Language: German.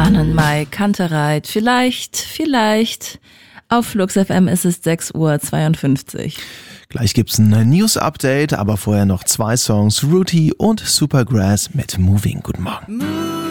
Mai Kantereit. Vielleicht. Auf Flux FM ist es 6:52 Uhr. Gleich gibt's ein News-Update, aber vorher noch 2 Songs, Rooty und Supergrass mit Moving. Guten Morgen.